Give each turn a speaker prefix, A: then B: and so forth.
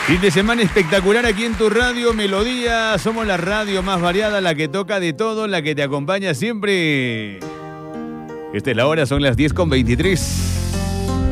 A: Fin de semana espectacular aquí en tu radio Melodía. Somos la radio más variada, la que toca de todo, la que te acompaña siempre. Esta es la hora, son las 10:23.